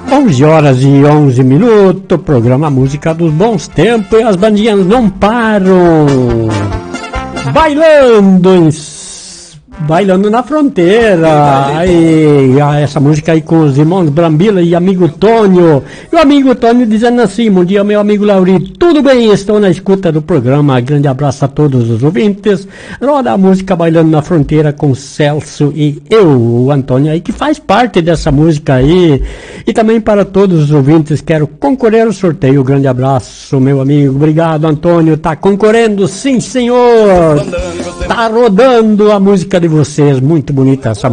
11h11, programa Música dos Bons Tempos e as bandinhas não param. Bailando na fronteira. Aí, essa música aí com os irmãos Brambila e amigo Tônio. E o amigo Tônio dizendo assim: bom dia, meu amigo Laurito. Tudo bem? Estou na escuta do programa. Grande abraço a todos os ouvintes. Roda a música Bailando na Fronteira com Celso e eu, o Antônio aí, que faz parte dessa música aí. E também para todos os ouvintes, quero concorrer ao sorteio. Grande abraço, meu amigo. Obrigado, Antônio. Tá concorrendo? Sim, senhor. Tá rodando a música de vocês. Muito bonita essa